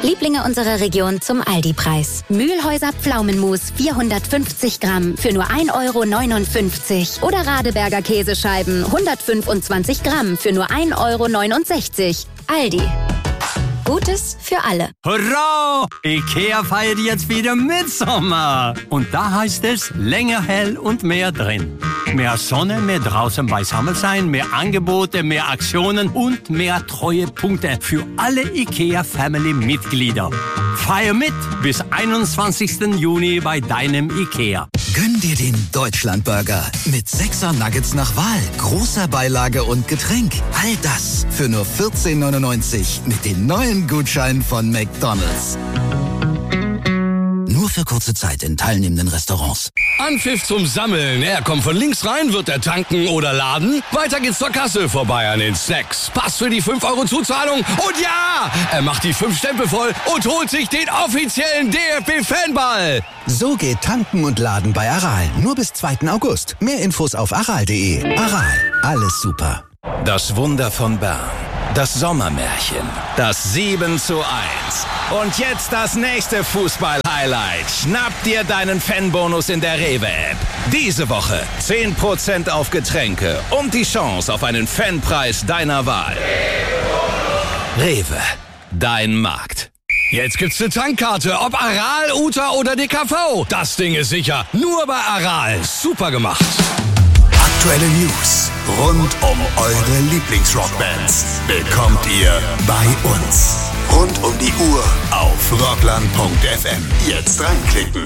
Lieblinge unserer Region zum Aldi-Preis. Mühlhäuser Pflaumenmus 450 Gramm für nur 1,59 € oder Radeberger Käsescheiben 125 Gramm für nur 1,69 €. Aldi. Gutes für alle. Hurra! IKEA feiert jetzt wieder Mitsommer. Und da heißt es länger hell und mehr drin. Mehr Sonne, mehr draußen beisammen sein, mehr Angebote, mehr Aktionen und mehr Treuepunkte für alle IKEA-Family-Mitglieder. Feier mit bis 21. Juni bei deinem IKEA. Gönn dir den Deutschlandburger mit 6er Nuggets nach Wahl, großer Beilage und Getränk. All das für nur 14,99 € mit den neuen Gutscheinen von McDonald's. Nur für kurze Zeit in teilnehmenden Restaurants. Anpfiff zum Sammeln. Er kommt von links rein, wird er tanken oder laden. Weiter geht's zur Kasse, vorbei an den Snacks. Pass für die 5 € Zuzahlung. Und ja, er macht die 5 Stempel voll und holt sich den offiziellen DFB-Fanball. So geht Tanken und Laden bei Aral. Nur bis 2. August. Mehr Infos auf aral.de. Aral, alles super. Das Wunder von Bern. Das Sommermärchen. Das 7:1. Und jetzt das nächste Fußball-Highlight. Schnapp dir deinen Fanbonus in der Rewe-App. Diese Woche 10% auf Getränke und die Chance auf einen Fanpreis deiner Wahl. Rewe, dein Markt. Jetzt gibt's eine Tankkarte, ob Aral, Uta oder DKV. Das Ding ist sicher nur bei Aral. Super gemacht. Aktuelle News rund um eure Lieblingsrockbands bekommt ihr bei uns. Rund um die Uhr auf rockland.fm. Jetzt reinklicken.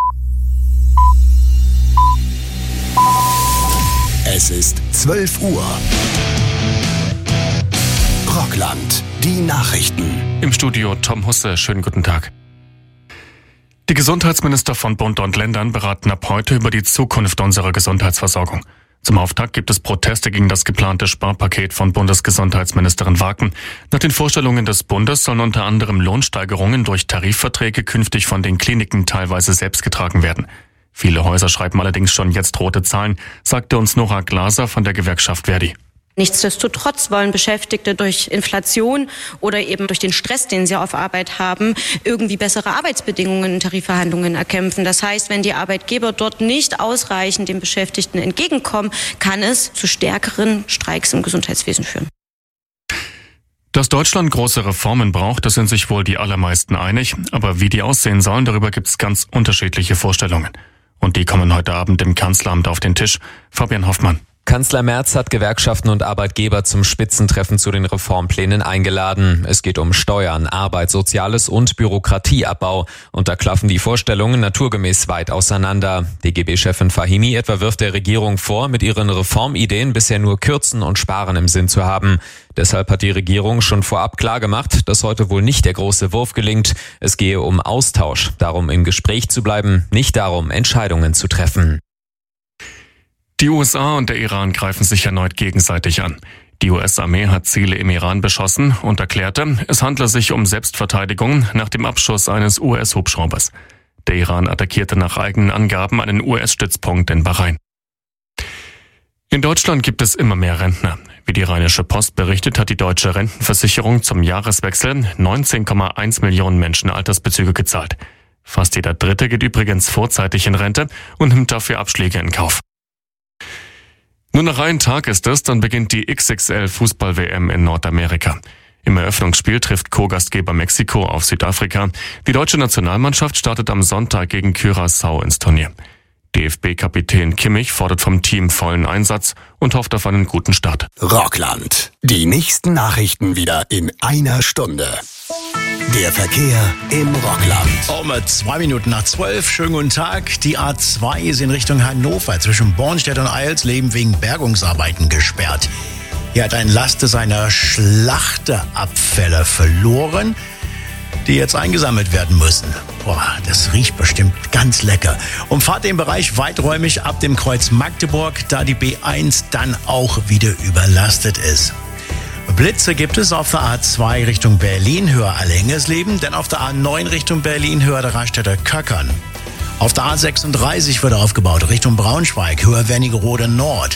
Es ist 12 Uhr. Rockland, die Nachrichten. Im Studio Tom Husse, schönen guten Tag. Die Gesundheitsminister von Bund und Ländern beraten ab heute über die Zukunft unserer Gesundheitsversorgung. Zum Auftakt gibt es Proteste gegen das geplante Sparpaket von Bundesgesundheitsministerin Waken. Nach den Vorstellungen des Bundes sollen unter anderem Lohnsteigerungen durch Tarifverträge künftig von den Kliniken teilweise selbst getragen werden. Viele Häuser schreiben allerdings schon jetzt rote Zahlen, sagte uns Nora Glaser von der Gewerkschaft Verdi. Nichtsdestotrotz wollen Beschäftigte durch Inflation oder eben durch den Stress, den sie auf Arbeit haben, irgendwie bessere Arbeitsbedingungen in Tarifverhandlungen erkämpfen. Das heißt, wenn die Arbeitgeber dort nicht ausreichend den Beschäftigten entgegenkommen, kann es zu stärkeren Streiks im Gesundheitswesen führen. Dass Deutschland große Reformen braucht, da sind sich wohl die allermeisten einig. Aber wie die aussehen sollen, darüber gibt es ganz unterschiedliche Vorstellungen. Und die kommen heute Abend im Kanzleramt auf den Tisch. Fabian Hoffmann. Kanzler Merz hat Gewerkschaften und Arbeitgeber zum Spitzentreffen zu den Reformplänen eingeladen. Es geht um Steuern, Arbeit, Soziales und Bürokratieabbau. Und da klaffen die Vorstellungen naturgemäß weit auseinander. DGB-Chefin Fahimi etwa wirft der Regierung vor, mit ihren Reformideen bisher nur Kürzen und Sparen im Sinn zu haben. Deshalb hat die Regierung schon vorab klargemacht, dass heute wohl nicht der große Wurf gelingt. Es gehe um Austausch, darum im Gespräch zu bleiben, nicht darum, Entscheidungen zu treffen. Die USA und der Iran greifen sich erneut gegenseitig an. Die US-Armee hat Ziele im Iran beschossen und erklärte, es handle sich um Selbstverteidigung nach dem Abschuss eines US-Hubschraubers. Der Iran attackierte nach eigenen Angaben einen US-Stützpunkt in Bahrain. In Deutschland gibt es immer mehr Rentner. Wie die Rheinische Post berichtet, hat die Deutsche Rentenversicherung zum Jahreswechsel 19,1 Millionen Menschen Altersbezüge gezahlt. Fast jeder Dritte geht übrigens vorzeitig in Rente und nimmt dafür Abschläge in Kauf. Nur noch einen Tag ist es, dann beginnt die XXL-Fußball-WM in Nordamerika. Im Eröffnungsspiel trifft Co-Gastgeber Mexiko auf Südafrika. Die deutsche Nationalmannschaft startet am Sonntag gegen Curaçao ins Turnier. DFB-Kapitän Kimmich fordert vom Team vollen Einsatz und hofft auf einen guten Start. Rockland. Die nächsten Nachrichten wieder in einer Stunde. Der Verkehr im Rockland. Um 11:02. Schönen guten Tag. Die A2 ist in Richtung Hannover zwischen Bornstedt und Eilsleben wegen Bergungsarbeiten gesperrt. Hier hat ein Laster seiner Schlachteabfälle verloren, die jetzt eingesammelt werden müssen. Boah, das riecht bestimmt ganz lecker. Umfahrt den Bereich weiträumig ab dem Kreuz Magdeburg, da die B1 dann auch wieder überlastet ist. Blitze gibt es auf der A2 Richtung Berlin, höher Allengersleben, denn auf der A9 Richtung Berlin, höher der Raststätter Köckern. Auf der A36 wird aufgebaut Richtung Braunschweig, höher Wernigerode Nord.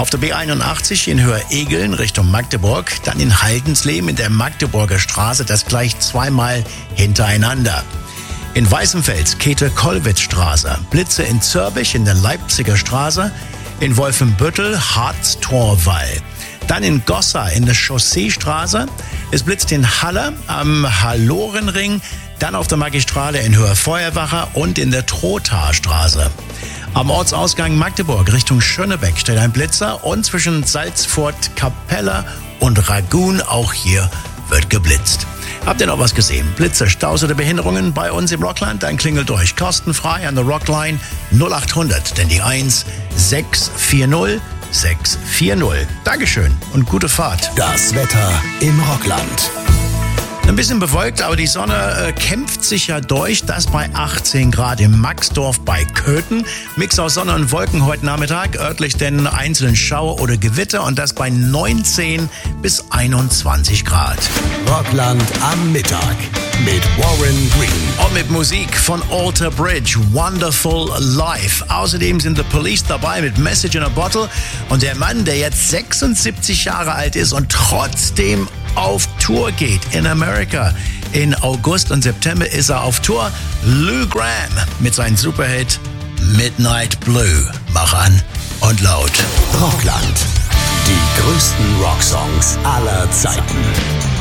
Auf der B81 in Höher-Egeln Richtung Magdeburg, dann in Haldensleben in der Magdeburger Straße, das gleich zweimal hintereinander. In Weißenfels Käthe-Kollwitz-Straße, Blitze in Zörbich in der Leipziger Straße, in Wolfenbüttel Harz-Torwall. Dann in Gossa in der Chausseestraße, es blitzt in Halle am Hallorenring, dann auf der Magistrale in Höher-Feuerwacher und in der Trothaarstraße. Am Ortsausgang Magdeburg Richtung Schönebeck steht ein Blitzer und zwischen Salzfurt, Kapelle und Ragun, auch hier wird geblitzt. Habt ihr noch was gesehen? Blitze, Staus oder Behinderungen bei uns im Rockland? Dann klingelt durch kostenfrei an der Rockline 0800, denn die 1 640 640. Dankeschön und gute Fahrt. Das Wetter im Rockland. Ein bisschen bewölkt, aber die Sonne kämpft sich ja durch. Das bei 18 Grad im Maxdorf bei Köthen. Mix aus Sonne und Wolken heute Nachmittag. Örtlich denn einzelnen Schauer oder Gewitter. Und das bei 19 bis 21 Grad. Rockland am Mittag mit Warren Green. Und mit Musik von Alter Bridge, Wonderful Life. Außerdem sind The Police dabei mit Message in a Bottle. Und der Mann, der jetzt 76 Jahre alt ist und trotzdem auf Tour geht in Amerika. In August und September ist er auf Tour. Lou Gramm mit seinem Superhit Midnight Blue. Mach an und laut. Rockland. Die größten Rocksongs aller Zeiten.